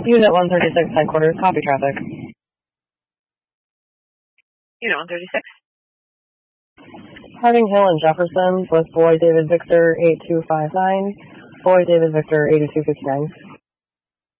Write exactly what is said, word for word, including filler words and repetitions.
Unit one thirty-six, headquarters, copy traffic. Unit one thirty-six. Harding Hill and Jefferson with Boy David Victor eight two five nine, Boy David Victor eighty-two fifty-nine.